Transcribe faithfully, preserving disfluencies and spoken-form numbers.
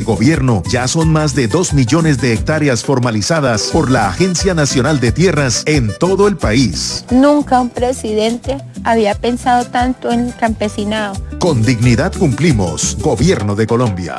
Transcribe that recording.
gobierno ya son más de dos millones de hectáreas formalizadas por la Agencia Nacional de Tierras en todo el país. Nunca un presidente había pensado tanto en el campesinado. Con dignidad cumplimos. Gobierno de Colombia.